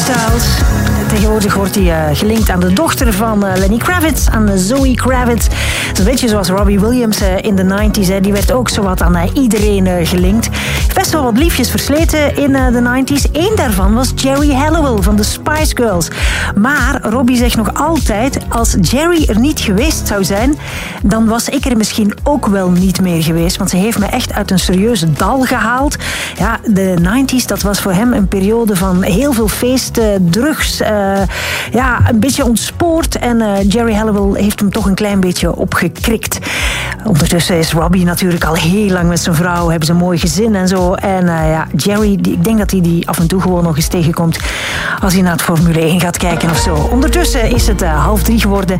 Styles. Tegenwoordig wordt hij gelinkt aan de dochter van Lenny Kravitz, aan Zoe Kravitz. Een beetje zoals Robbie Williams in de 90s. Die werd ook zowat aan iedereen gelinkt. Best wel wat liefjes versleten in de 90s. Eén daarvan was Geri Halliwell van de Spice Girls. Maar Robbie zegt nog altijd, als Geri er niet geweest zou zijn, dan was ik er misschien ook wel niet meer geweest. Want ze heeft me echt uit een serieuze dal gehaald. Ja, de 90s, dat was voor hem een periode van heel veel feesten, drugs. Een beetje ontspoord. En Geri Halliwell heeft hem toch een klein beetje opgekrikt. Ondertussen is Robbie natuurlijk al heel lang met zijn vrouw. Hebben ze een mooi gezin en zo. En Geri, ik denk dat hij die af en toe gewoon nog eens tegenkomt als hij naar het Formule 1 gaat kijken of zo. Ondertussen is het 2:30 geworden.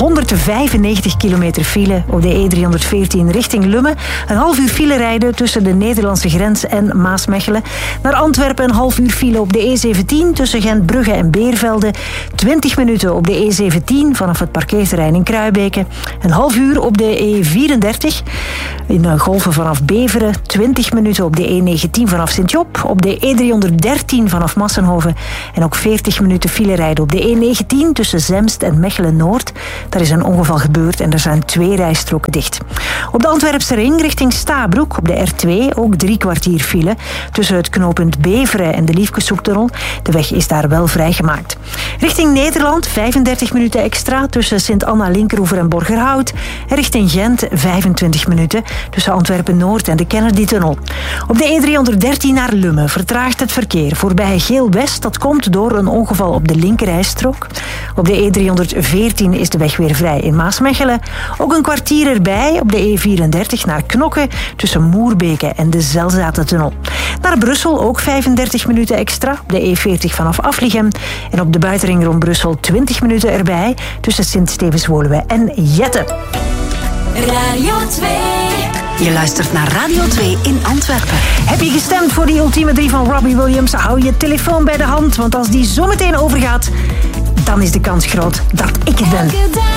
195 kilometer file op de E314 richting Lummen. Een half uur file rijden tussen de Nederlandse grens en Maasmechelen. Naar Antwerpen een half uur file op de E17 tussen Gent-Brugge en Beervelde. 20 minuten op de E17 vanaf het parkeerterrein in Kruibeke. Een half uur op de E34 in Golven vanaf Beveren. 20 minuten op de E19 vanaf Sint-Job. Op de E313 vanaf Massenhoven. En ook 40 minuten file rijden op de E19 tussen Zemst en Mechelen-Noord. Daar is een ongeval gebeurd en er zijn 2 rijstroken dicht. Op de Antwerpse ring richting Stabroek op de R2 ook 3 kwartier file tussen het knooppunt Beveren en de Liefkeshoektunnel. De weg is daar wel vrijgemaakt. Richting Nederland 35 minuten extra tussen Sint-Anna-Linkeroever en Borgerhout. En richting Gent 25 minuten tussen Antwerpen-Noord en de Kennedy-tunnel. Op de E313 naar Lummen vertraagt het verkeer voorbij Geel-West. Dat komt door een ongeval op de linkerrijstrook. Op de E314 is de weg weer vrij in Maasmechelen. Ook een kwartier erbij op de E34 naar Knokke tussen Moerbeke en de Zelzatentunnel. Naar Brussel ook 35 minuten extra op de E40 vanaf Aflichem. En op de buitenring rond Brussel 20 minuten erbij tussen Sint-Stevens-Woluwe en Jette. Radio 2. Je luistert naar Radio 2 in Antwerpen. Heb je gestemd voor die ultieme 3 van Robbie Williams? Hou je telefoon bij de hand, want als die zo meteen overgaat, dan is de kans groot dat ik het ben.